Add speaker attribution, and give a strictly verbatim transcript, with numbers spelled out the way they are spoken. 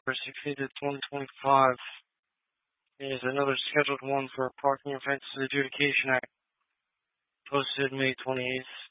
Speaker 1: sixteenth of twenty twenty-five is another scheduled one for Parking Offenses Adjudication Act, posted May twenty-eighth.